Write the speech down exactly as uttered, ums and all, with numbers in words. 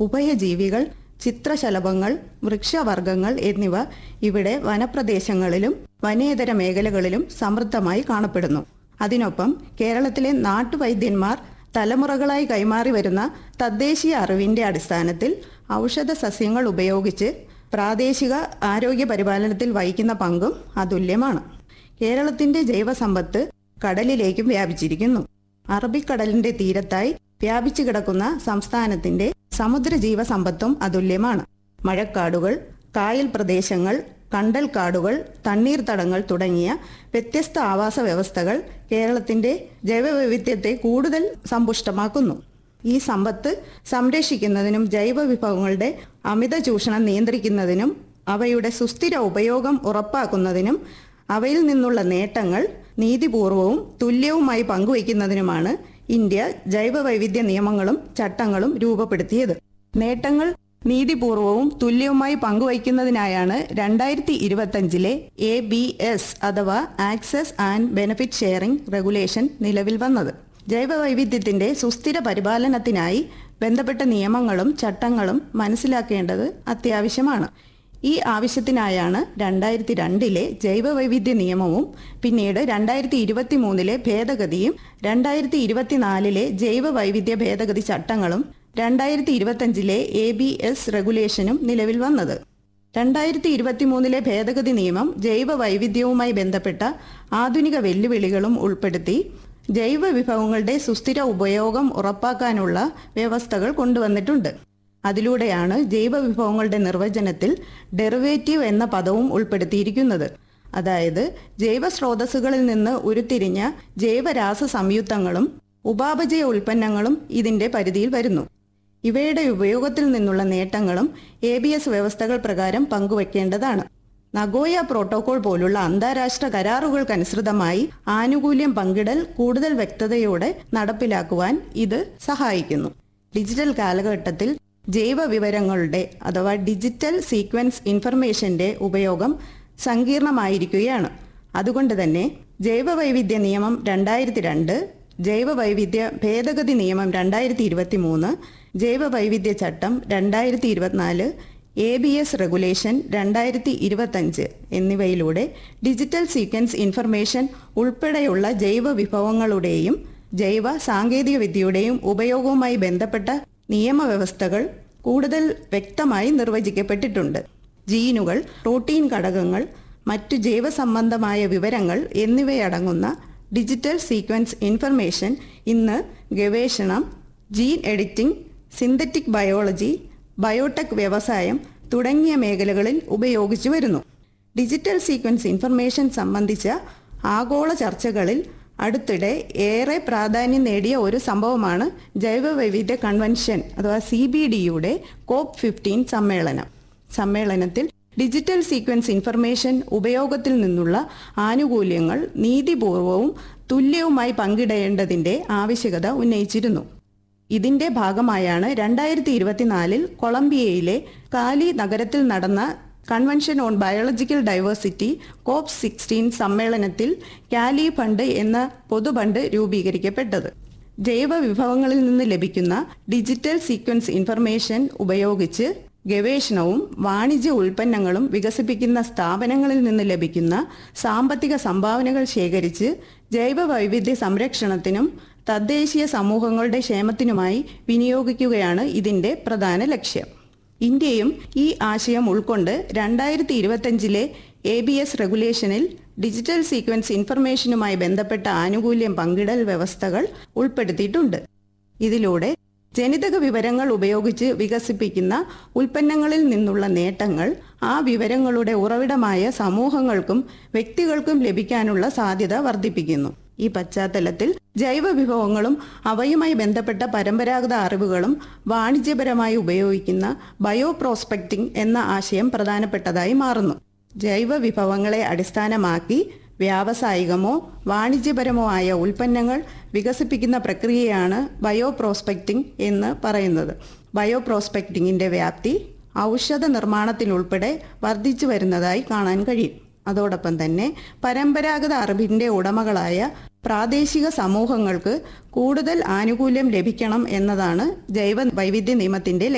ഉഭയജീവികൾ, ചിത്രശലഭങ്ങൾ, വൃക്ഷവർഗ്ഗങ്ങൾ എന്നിവ ഇവിടെ വനപ്രദേശങ്ങളിലും വനേതര മേഖലകളിലും സമൃദ്ധമായി കാണപ്പെടുന്നു. അതിനൊപ്പം കേരളത്തിലെ നാട്ടുവൈദ്യന്മാർ തലമുറകളായി കൈമാറി വരുന്ന തദ്ദേശീയ അറിവിന്റെ അടിസ്ഥാനത്തിൽ ഔഷധ സസ്യങ്ങൾ ഉപയോഗിച്ച് പ്രാദേശിക ആരോഗ്യ പരിപാലനത്തിൽ വഹിക്കുന്ന പങ്കും അതുല്യമാണ്. കേരളത്തിന്റെ ജൈവസമ്പത്ത് കടലിലേക്കും വ്യാപിച്ചിരിക്കുന്നു. അറബിക്കടലിന്റെ തീരത്തായി വ്യാപിച്ചു കിടക്കുന്ന സംസ്ഥാനത്തിന്റെ സമുദ്ര ജീവസമ്പത്തും അതുല്യമാണ്. മഴക്കാടുകൾ, കായൽ പ്രദേശങ്ങൾ, കണ്ടൽക്കാടുകൾ, തണ്ണീർത്തടങ്ങൾ തുടങ്ങിയ വ്യത്യസ്ത ആവാസ വ്യവസ്ഥകൾ കേരളത്തിന്റെ ജൈവവൈവിധ്യത്തെ കൂടുതൽ സമ്പുഷ്ടമാക്കുന്നു. ഈ സമ്പത്ത് സംരക്ഷിക്കുന്നതിനും ജൈവ വിഭവങ്ങളുടെ അമിത ചൂഷണം നിയന്ത്രിക്കുന്നതിനും അവയുടെ സുസ്ഥിര ഉപയോഗം ഉറപ്പാക്കുന്നതിനും അവയിൽ നിന്നുള്ള നേട്ടങ്ങൾ നീതിപൂർവവും തുല്യവുമായി പങ്കുവയ്ക്കുന്നതിനുമാണ് ഇന്ത്യ ജൈവവൈവിധ്യ നിയമങ്ങളും ചട്ടങ്ങളും രൂപപ്പെടുത്തിയത്. നേട്ടങ്ങൾ നീതിപൂർവവും തുല്യവുമായി പങ്കുവയ്ക്കുന്നതിനായാണ് രണ്ടായിരത്തി ഇരുപത്തഞ്ചിലെ എ ബി എസ് അഥവാ access and benefit sharing regulation നിലവിൽ വന്നത്. ജൈവവൈവിധ്യത്തിന്റെ സുസ്ഥിര പരിപാലനത്തിനായി ബന്ധപ്പെട്ട നിയമങ്ങളും ചട്ടങ്ങളും മനസ്സിലാക്കേണ്ടത് അത്യാവശ്യമാണ്. ഈ ആവശ്യത്തിനായാണ് രണ്ടായിരത്തി രണ്ടിലെ ജൈവവൈവിധ്യ നിയമവും പിന്നീട് രണ്ടായിരത്തി ഇരുപത്തി മൂന്നിലെ ഭേദഗതിയും രണ്ടായിരത്തി ഇരുപത്തിനാലിലെ ജൈവവൈവിധ്യ ഭേദഗതി ചട്ടങ്ങളും രണ്ടായിരത്തി ഇരുപത്തഞ്ചിലെ എ ബി എസ് റെഗുലേഷനും നിലവിൽ വന്നത്. രണ്ടായിരത്തി ഇരുപത്തി മൂന്നിലെ ഭേദഗതി നിയമം ജൈവവൈവിധ്യവുമായി ബന്ധപ്പെട്ട ആധുനിക വെല്ലുവിളികളും ഉൾപ്പെടുത്തി ജൈവ വിഭവങ്ങളുടെ സുസ്ഥിര ഉപയോഗം ഉറപ്പാക്കാനുള്ള വ്യവസ്ഥകൾ കൊണ്ടുവന്നിട്ടുണ്ട്. അതിലൂടെയാണ് ജൈവ വിഭവങ്ങളുടെ നിർവചനത്തിൽ ഡെറിവേറ്റീവ് എന്ന പദവും ഉൾപ്പെടുത്തിയിരിക്കുന്നത്. അതായത് ജൈവ സ്രോതസ്സുകളിൽ നിന്ന് ഉരുത്തിരിഞ്ഞ ജൈവരാസ സംയുക്തങ്ങളും ഉപാപചയ ഉൽപ്പന്നങ്ങളും ഇതിന്റെ പരിധിയിൽ വരുന്നു. ഇവയുടെ ഉപയോഗത്തിൽ നിന്നുള്ള നേട്ടങ്ങളും എ ബി എസ് വ്യവസ്ഥകൾ പ്രകാരം പങ്കുവയ്ക്കേണ്ടതാണ്. നഗോയ പ്രോട്ടോകോൾ പോലുള്ള അന്താരാഷ്ട്ര കരാറുകൾക്കനുസൃതമായി ആനുകൂല്യം പങ്കിടൽ കൂടുതൽ വ്യക്തതയോടെ നടപ്പിലാക്കുവാൻ ഇത് സഹായിക്കുന്നു. ഡിജിറ്റൽ കാലഘട്ടത്തിൽ ജൈവ വിവരങ്ങളുടെ അഥവാ ഡിജിറ്റൽ സീക്വൻസ് ഇൻഫർമേഷന്റെ ഉപയോഗം സങ്കീർണമായിരിക്കുകയാണ്. അതുകൊണ്ട് തന്നെ ജൈവവൈവിധ്യ നിയമം രണ്ടായിരത്തി രണ്ട്, ജൈവവൈവിധ്യ ഭേദഗതി നിയമം രണ്ടായിരത്തി ഇരുപത്തി മൂന്ന്, ജൈവവൈവിധ്യ ചട്ടം രണ്ടായിരത്തി ഇരുപത്തിനാല്, എ ബി എസ് റെഗുലേഷൻ രണ്ടായിരത്തി ഇരുപത്തഞ്ച് എന്നിവയിലൂടെ ഡിജിറ്റൽ സീക്വൻസ് ഇൻഫർമേഷൻ ഉൾപ്പെടെയുള്ള ജൈവ വിഭവങ്ങളുടെയും ജൈവ സാങ്കേതിക വിദ്യയുടെയും ഉപയോഗവുമായി ബന്ധപ്പെട്ട നിയമവ്യവസ്ഥകൾ കൂടുതൽ വ്യക്തമായി നിർവചിക്കപ്പെട്ടിട്ടുണ്ട്. ജീനുകൾ, പ്രോട്ടീൻ ഘടകങ്ങൾ, മറ്റു ജൈവസംബന്ധമായ വിവരങ്ങൾ എന്നിവയടങ്ങുന്ന ഡിജിറ്റൽ സീക്വൻസ് ഇൻഫർമേഷൻ ഇന്ന് ഗവേഷണം, gene editing, synthetic biology, biotech വ്യവസായം തുടങ്ങിയ മേഖലകളിൽ ഉപയോഗിച്ചു വരുന്നു. ഡിജിറ്റൽ സീക്വൻസ് ഇൻഫർമേഷൻ സംബന്ധിച്ച ആഗോള ചർച്ചകളിൽ അടുത്തിടെ ഏറെ പ്രാധാന്യം നേടിയ ഒരു സംഭവമാണ് ജൈവവൈവിധ്യ കൺവെൻഷൻ അഥവാ സി ബി ഡിയുടെ കോപ്പ് ഫിഫ്റ്റീൻ സമ്മേളനം. സമ്മേളനത്തിൽ ഡിജിറ്റൽ സീക്വൻസ് ഇൻഫർമേഷൻ ഉപയോഗത്തിൽ നിന്നുള്ള ആനുകൂല്യങ്ങൾ നീതിപൂർവവും തുല്യവുമായി പങ്കിടേണ്ടതിന്റെ ആവശ്യകത ഉന്നയിച്ചിരുന്നു. ഇതിന്റെ ഭാഗമായാണ് രണ്ടായിരത്തി ഇരുപത്തിനാലിൽ കൊളംബിയയിലെ കാലി നഗരത്തിൽ നടന്ന convention on biological diversity copper sixteen സമ്മേളനത്തിൽ കാലി ഫണ്ട് എന്ന പൊതുഫണ്ട് രൂപീകരിക്കപ്പെട്ടത്. ജൈവ വിഭവങ്ങളിൽ നിന്ന് ലഭിക്കുന്ന ഡിജിറ്റൽ സീക്വൻസ് ഇൻഫർമേഷൻ ഉപയോഗിച്ച് ഗവേഷണവും വാണിജ്യ ഉൽപ്പന്നങ്ങളും വികസിപ്പിക്കുന്ന സ്ഥാപനങ്ങളിൽ നിന്ന് ലഭിക്കുന്ന സാമ്പത്തിക സംഭാവനകൾ ശേഖരിച്ച് ജൈവ വൈവിധ്യ സംരക്ഷണത്തിനും തദ്ദേശീയ സമൂഹങ്ങളുടെ ക്ഷേമത്തിനുമായി വിനിയോഗിക്കുകയാണ് ഇതിന്റെ പ്രധാന ലക്ഷ്യം. ഇന്ത്യയും ഈ ആശയം ഉൾക്കൊണ്ട് രണ്ടായിരത്തി ഇരുപത്തഞ്ചിലെ A B S റെഗുലേഷനിൽ digital sequence ഇൻഫർമേഷനുമായി ബന്ധപ്പെട്ട ആനുകൂല്യം പങ്കിടൽ വ്യവസ്ഥകൾ ഉൾപ്പെടുത്തിയിട്ടുണ്ട്. ഇതിലൂടെ ജനിതക വിവരങ്ങൾ ഉപയോഗിച്ച് വികസിപ്പിക്കുന്ന ഉൽപ്പന്നങ്ങളിൽ നിന്നുള്ള നേട്ടങ്ങൾ ആ വിവരങ്ങളുടെ ഉറവിടമായ സമൂഹങ്ങൾക്കും വ്യക്തികൾക്കും ലഭിക്കാനുള്ള സാധ്യത വർദ്ധിപ്പിക്കുന്നു. ഈ പശ്ചാത്തലത്തിൽ ജൈവ വിഭവങ്ങളും അവയുമായി ബന്ധപ്പെട്ട പരമ്പരാഗത അറിവുകളും വാണിജ്യപരമായി ഉപയോഗിക്കുന്ന ബയോ പ്രോസ്പെക്റ്റിംഗ് എന്ന ആശയം പ്രധാനപ്പെട്ടതായി മാറുന്നു. ജൈവ വിഭവങ്ങളെ അടിസ്ഥാനമാക്കി വ്യാവസായികമോ വാണിജ്യപരമോ ആയ ഉൽപ്പന്നങ്ങൾ വികസിപ്പിക്കുന്ന പ്രക്രിയയാണ് ബയോ പ്രോസ്പെക്റ്റിംഗ് എന്ന് പറയുന്നത്. ബയോ പ്രോസ്പെക്റ്റിംഗിന്റെ വ്യാപ്തി ഔഷധ നിർമ്മാണത്തിലുൾപ്പെടെ വർദ്ധിച്ചു വരുന്നതായി കാണാൻ കഴിയും. അതോടൊപ്പം തന്നെ പരമ്പരാഗത അറിവിന്റെ ഉടമകളായ പ്രാദേശിക സമൂഹങ്ങൾക്ക് കൂടുതൽ ആനുകൂല്യം ലഭിക്കണം എന്നതാണ് ജൈവ വൈവിധ്യ നിയമത്തിന്റെ